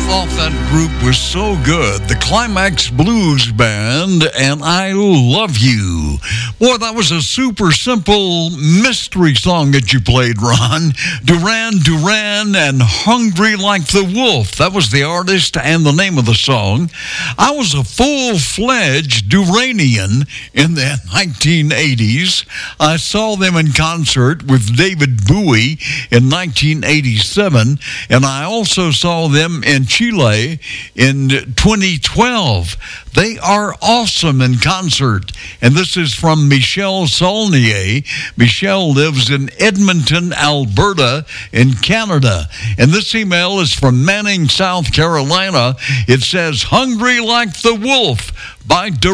thought that group was so good. The Climax Blues Band and I Love You. Boy, that was a super simple mystery song that you played, Ron. Duran Duran and Hungry Like the Wolf. That was the artist and the name of the song. I was a full-fledged Duranian in the 1980s. I saw them in concert with David Bowie in 1987, and I also saw them in Chile in 2012. They are awesome in concert. And this is from Michelle Saulnier. Michelle lives in Edmonton, Alberta, in Canada. And this email is from Manning, South Carolina. It says, Hungry Like the Wolf by